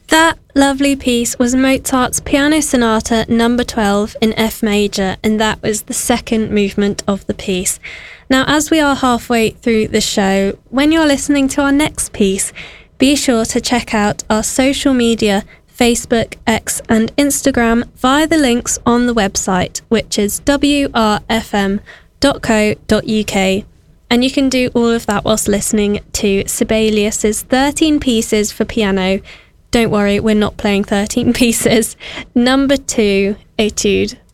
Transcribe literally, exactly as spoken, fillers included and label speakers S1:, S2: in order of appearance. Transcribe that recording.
S1: That lovely piece was Mozart's Piano Sonata number twelve in F major, and that was the second movement of the piece. Now, as we are halfway through the show, when you're listening to our next piece, be sure to check out our social media, Facebook, X and Instagram via the links on the website, which is w r f m dot co dot u k. And you can do all of that whilst listening to Sibelius's thirteen Pieces for Piano. Don't worry, we're not playing thirteen pieces. Number two, Etude.